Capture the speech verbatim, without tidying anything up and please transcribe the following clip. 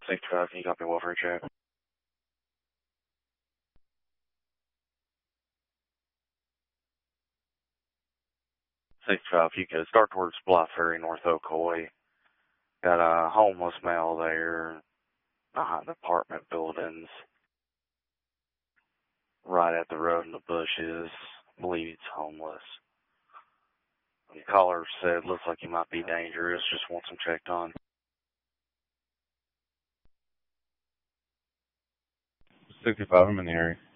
sixty-five, can you copy welfare check? sixty-five, you could start towards Blythe Ferry, North Ocoee. Got a homeless male there behind apartment buildings. Right at the road in the bushes. I believe he's homeless. The caller said, looks like he might be dangerous, just wants him checked on. sixty-five, I'm in the area.